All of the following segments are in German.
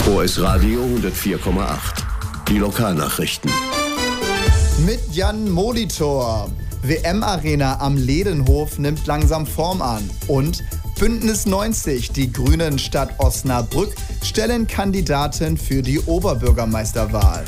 OS Radio 104,8. Die Lokalnachrichten. Mit Jan Molitor. WM-Arena am Ledenhof nimmt langsam Form an. Und Bündnis 90, die Grünen Stadt Osnabrück, stellen Kandidaten für die Oberbürgermeisterwahl.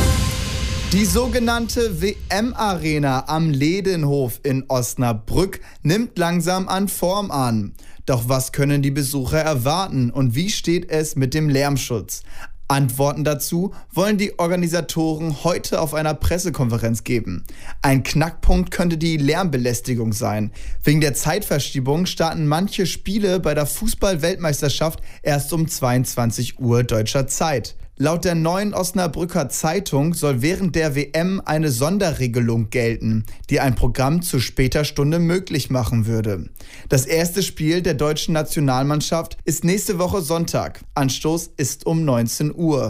Die sogenannte WM-Arena am Ledenhof in Osnabrück nimmt langsam an Form an. Doch was können die Besucher erwarten und wie steht es mit dem Lärmschutz? Antworten dazu wollen die Organisatoren heute auf einer Pressekonferenz geben. Ein Knackpunkt könnte die Lärmbelästigung sein. Wegen der Zeitverschiebung starten manche Spiele bei der Fußball-Weltmeisterschaft erst um 22 Uhr deutscher Zeit. Laut der Neuen Osnabrücker Zeitung soll während der WM eine Sonderregelung gelten, die ein Programm zu später Stunde möglich machen würde. Das erste Spiel der deutschen Nationalmannschaft ist nächste Woche Sonntag. Anstoß ist um 19 Uhr.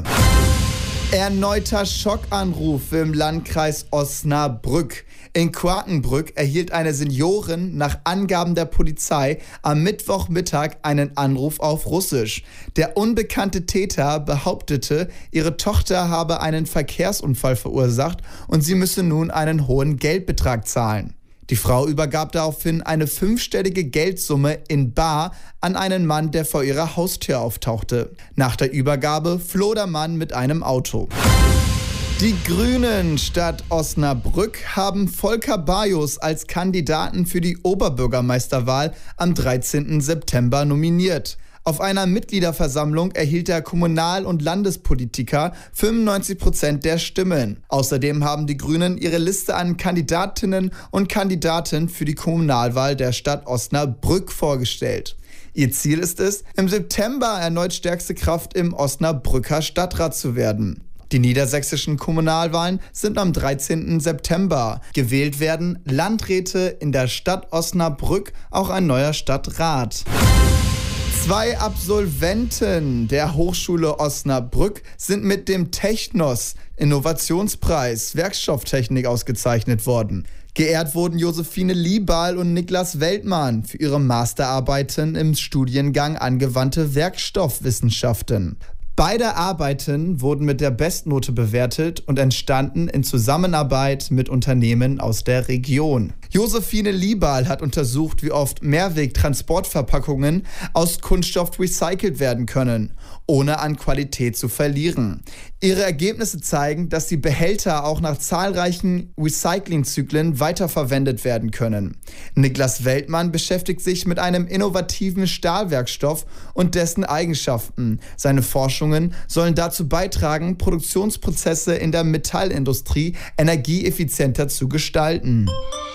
Erneuter Schockanruf im Landkreis Osnabrück. In Quakenbrück erhielt eine Seniorin nach Angaben der Polizei am Mittwochmittag einen Anruf auf Russisch. Der unbekannte Täter behauptete, ihre Tochter habe einen Verkehrsunfall verursacht und sie müsse nun einen hohen Geldbetrag zahlen. Die Frau übergab daraufhin eine 5-stellige Geldsumme in bar an einen Mann, der vor ihrer Haustür auftauchte. Nach der Übergabe floh der Mann mit einem Auto. Die Grünen Stadt Osnabrück haben Volker Bajus als Kandidaten für die Oberbürgermeisterwahl am 13. September nominiert. Auf einer Mitgliederversammlung erhielt der Kommunal- und Landespolitiker 95% der Stimmen. Außerdem haben die Grünen ihre Liste an Kandidatinnen und Kandidaten für die Kommunalwahl der Stadt Osnabrück vorgestellt. Ihr Ziel ist es, im September erneut stärkste Kraft im Osnabrücker Stadtrat zu werden. Die niedersächsischen Kommunalwahlen sind am 13. September. Gewählt werden Landräte in der Stadt Osnabrück, auch ein neuer Stadtrat. 2 Absolventen der Hochschule Osnabrück sind mit dem Technos Innovationspreis Werkstofftechnik ausgezeichnet worden. Geehrt wurden Josephine Liebal und Niklas Weltmann für ihre Masterarbeiten im Studiengang Angewandte Werkstoffwissenschaften. Beide Arbeiten wurden mit der Bestnote bewertet und entstanden in Zusammenarbeit mit Unternehmen aus der Region. Josephine Liebal hat untersucht, wie oft Mehrwegtransportverpackungen aus Kunststoff recycelt werden können, ohne an Qualität zu verlieren. Ihre Ergebnisse zeigen, dass die Behälter auch nach zahlreichen Recyclingzyklen weiterverwendet werden können. Niklas Weltmann beschäftigt sich mit einem innovativen Stahlwerkstoff und dessen Eigenschaften. Seine Forschungen sollen dazu beitragen, Produktionsprozesse in der Metallindustrie energieeffizienter zu gestalten.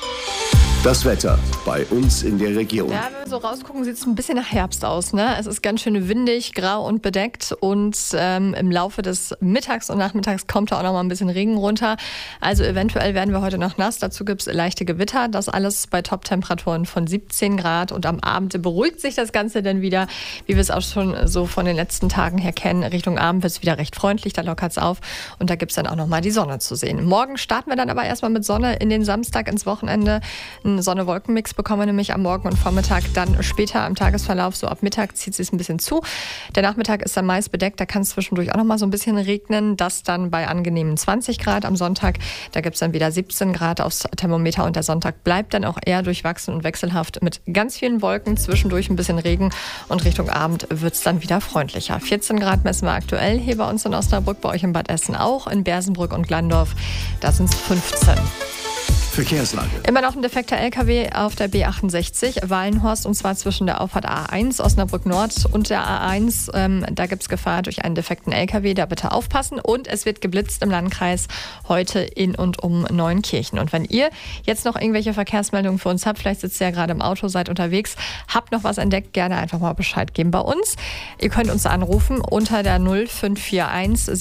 Das Wetter bei uns in der Region. Ja, wenn wir so rausgucken, sieht es ein bisschen nach Herbst aus, ne? Es ist ganz schön windig, grau und bedeckt und im Laufe des Mittags und Nachmittags kommt da auch noch mal ein bisschen Regen runter. Also eventuell werden wir heute noch nass. Dazu gibt es leichte Gewitter. Das alles bei Top-Temperaturen von 17 Grad. Und am Abend beruhigt sich das Ganze dann wieder, wie wir es auch schon so von den letzten Tagen her kennen. Richtung Abend wird es wieder recht freundlich, da lockert es auf und da gibt es dann auch noch mal die Sonne zu sehen. Morgen starten wir dann aber erstmal mit Sonne in den Samstag, ins Wochenende. Einen Sonne-Wolken-Mix bekommen wir nämlich am Morgen und Vormittag. Dann später am Tagesverlauf, so ab Mittag, zieht es ein bisschen zu. Der Nachmittag ist dann meist bedeckt, da kann es zwischendurch auch noch mal so ein bisschen regnen. Das dann bei angenehmen 20 Grad am Sonntag. Da gibt es dann wieder 17 Grad aufs Thermometer und der Sonntag bleibt dann auch eher durchwachsen und wechselhaft mit ganz vielen Wolken, zwischendurch ein bisschen Regen und Richtung Abend wird es dann wieder freundlicher. 14 Grad messen wir aktuell hier bei uns in Osnabrück, bei euch in Bad Essen auch, in Bersenbrück und Glandorf, da sind es 15. Verkehrslage. Immer noch ein defekter LKW auf der B68 Wallenhorst und zwar zwischen der Auffahrt A1 Osnabrück Nord und der A1. Da gibt es Gefahr durch einen defekten LKW, da bitte aufpassen. Und es wird geblitzt im Landkreis heute in und um Neunkirchen. Und wenn ihr jetzt noch irgendwelche Verkehrsmeldungen für uns habt, vielleicht sitzt ihr ja gerade im Auto, seid unterwegs, habt noch was entdeckt, gerne einfach mal Bescheid geben bei uns. Ihr könnt uns anrufen unter der 0541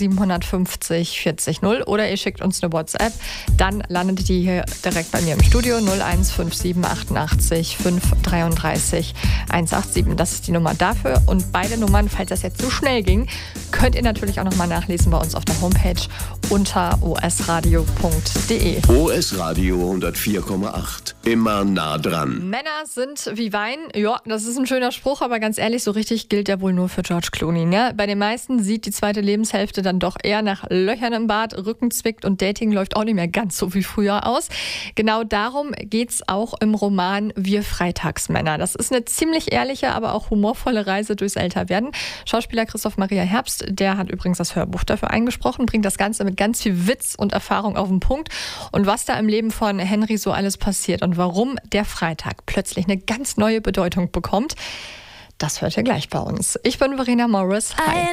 750 40 0 oder ihr schickt uns eine WhatsApp, dann landet die hier direkt bei mir im Studio 0157 88 533 187. Das ist die Nummer dafür. Und beide Nummern, falls das jetzt zu schnell ging, könnt ihr natürlich auch nochmal nachlesen bei uns auf der Homepage unter osradio.de. OS Radio 104,8. Immer nah dran. Männer sind wie Wein. Ja, das ist ein schöner Spruch, aber ganz ehrlich, so richtig gilt der wohl nur für George Clooney. Ne? Bei den meisten sieht die zweite Lebenshälfte dann doch eher nach Löchern im Bart, Rücken zwickt und Dating läuft auch nicht mehr ganz so wie früher aus. Genau darum geht's auch im Roman Wir Freitagsmänner. Das ist eine ziemlich ehrliche, aber auch humorvolle Reise durchs Älterwerden. Schauspieler Christoph Maria Herbst, der hat übrigens das Hörbuch dafür eingesprochen, bringt das Ganze mit ganz viel Witz und Erfahrung auf den Punkt. Und was da im Leben von Henry so alles passiert und warum der Freitag plötzlich eine ganz neue Bedeutung bekommt, das hört ihr gleich bei uns. Ich bin Verena Morris. Hi.